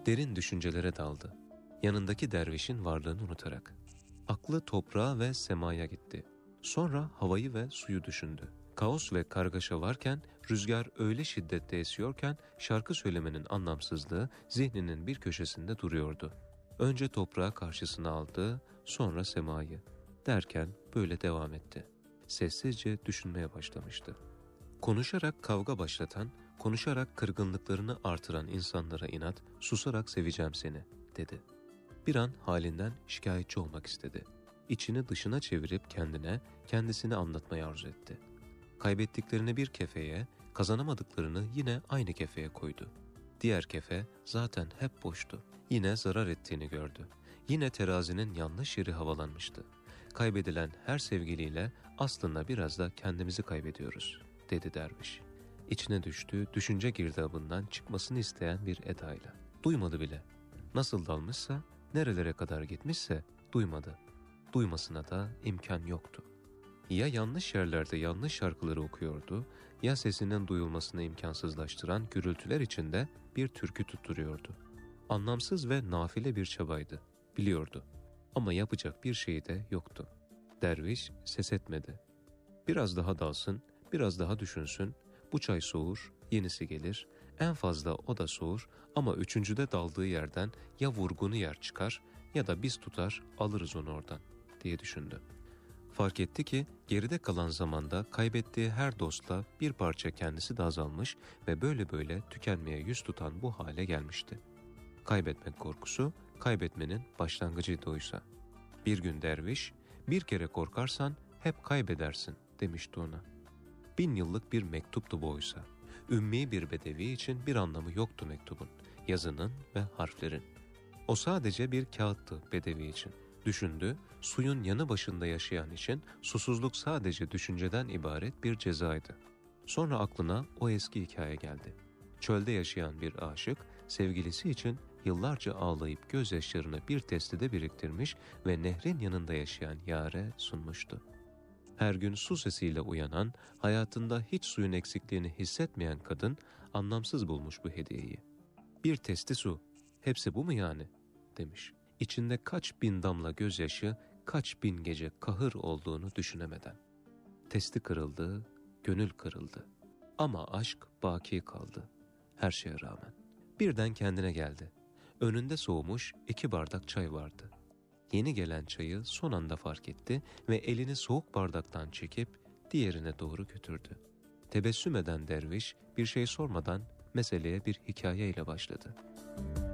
Derin düşüncelere daldı. Yanındaki dervişin varlığını unutarak. Aklı toprağa ve semaya gitti. Sonra havayı ve suyu düşündü. Kaos ve kargaşa varken, rüzgar öyle şiddette esiyorken şarkı söylemenin anlamsızlığı zihninin bir köşesinde duruyordu. Önce toprağı karşısına aldı, sonra semayı. Derken böyle devam etti. Sessizce düşünmeye başlamıştı. Konuşarak kavga başlatan, konuşarak kırgınlıklarını artıran insanlara inat, susarak seveceğim seni, dedi. Bir an halinden şikayetçi olmak istedi. İçini dışına çevirip kendisini anlatmayı arzu etti. Kaybettiklerini bir kefeye, kazanamadıklarını yine aynı kefeye koydu. Diğer kefe zaten hep boştu. Yine zarar ettiğini gördü. Yine terazinin yanlış yeri havalanmıştı. Kaybedilen her sevgiliyle aslında biraz da kendimizi kaybediyoruz, dedi derviş. İçine düştüğü düşünce girdabından çıkmasını isteyen bir edayla. Duymadı bile. Nasıl dalmışsa, nerelere kadar gitmişse duymadı. Duymasına da imkan yoktu. Ya yanlış yerlerde yanlış şarkıları okuyordu, ya sesinin duyulmasını imkansızlaştıran gürültüler içinde bir türkü tutturuyordu. Anlamsız ve nafile bir çabaydı, biliyordu. Ama yapacak bir şey de yoktu. Derviş ses etmedi. Biraz daha dalsın, biraz daha düşünsün, bu çay soğur, yenisi gelir, en fazla o da soğur ama üçüncüde daldığı yerden ya vurgunu yer çıkar ya da biz tutar alırız onu oradan, diye düşündü. Fark etti ki geride kalan zamanda kaybettiği her dostla bir parça kendisi de azalmış ve böyle tükenmeye yüz tutan bu hale gelmişti. Kaybetmek korkusu, kaybetmenin başlangıcıydı oysa. Bir gün derviş, bir kere korkarsan hep kaybedersin, demişti ona. 1000 yıllık bir mektuptu bu oysa. Ümmi bir bedevi için bir anlamı yoktu mektubun, yazının ve harflerin. O sadece bir kağıttı bedevi için. Düşündü, suyun yanı başında yaşayan için susuzluk sadece düşünceden ibaret bir cezaydı. Sonra aklına o eski hikaye geldi. Çölde yaşayan bir aşık, sevgilisi için yıllarca ağlayıp gözyaşlarını bir testide biriktirmiş ve nehrin yanında yaşayan yâre sunmuştu. Her gün su sesiyle uyanan, hayatında hiç suyun eksikliğini hissetmeyen kadın anlamsız bulmuş bu hediyeyi. Bir testi su, hepsi bu mu yani, demiş. İçinde kaç bin damla gözyaşı, kaç bin gece kahır olduğunu düşünemeden. Testi kırıldı, gönül kırıldı. Ama aşk baki kaldı, her şeye rağmen. Birden kendine geldi. Önünde soğumuş 2 bardak çay vardı. Yeni gelen çayı son anda fark etti ve elini soğuk bardaktan çekip diğerine doğru götürdü. Tebessüm eden derviş bir şey sormadan meseleye bir hikayeyle başladı.